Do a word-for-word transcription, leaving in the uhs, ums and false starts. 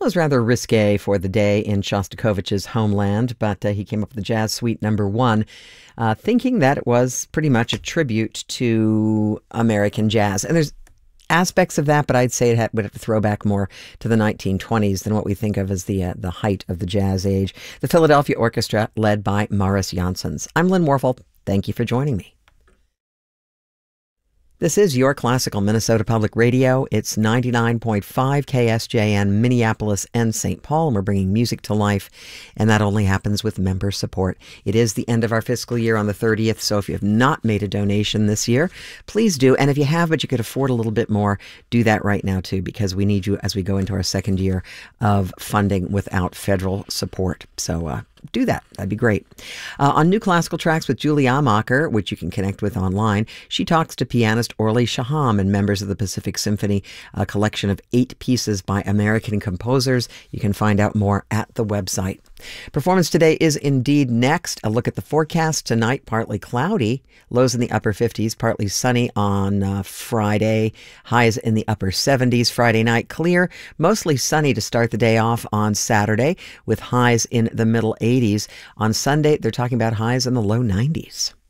was rather risque for the day in Shostakovich's homeland, but uh, he came up with the Jazz Suite number one, uh, thinking that it was pretty much a tribute to American jazz. And there's aspects of that, but I'd say it had, would have to throw back more to the nineteen twenties than what we think of as the uh, the height of the jazz age. The Philadelphia Orchestra, led by Maurice Janssens. I'm Lynn Warfel. Thank you for joining me. This is your Classical Minnesota Public Radio. It's ninety-nine point five K S J N, Minneapolis and Saint Paul, and we're bringing music to life, and that only happens with member support. It is the end of our fiscal year on the thirtieth, so if you have not made a donation this year, please do. And if you have, but you could afford a little bit more, do that right now too, because we need you as we go into our second year of funding without federal support. So uh, do that. That'd be great. Uh, on New Classical Tracks with Julie Amacher, which you can connect with online, she talks to pianist Orly Shaham and members of the Pacific Symphony, a collection of eight pieces by American composers. You can find out more at the website. Performance today is indeed next. A look at the forecast tonight: partly cloudy, lows in the upper fifties, partly sunny on uh, Friday, highs in the upper seventies. Friday night clear, mostly sunny to start the day off on Saturday, with highs in the middle eighties. On Sunday, they're talking about highs in the low nineties.